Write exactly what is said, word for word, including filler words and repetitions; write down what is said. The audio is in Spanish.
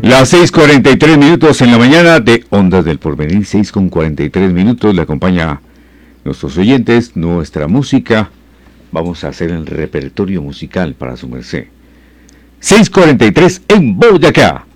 Las seis cuarenta y tres minutos en la mañana de Ondas del Porvenir, seis con cuarenta y tres minutos, le acompaña a nuestros oyentes, nuestra música. Vamos a hacer el repertorio musical para su merced. seis cuarenta y tres en Boyacá.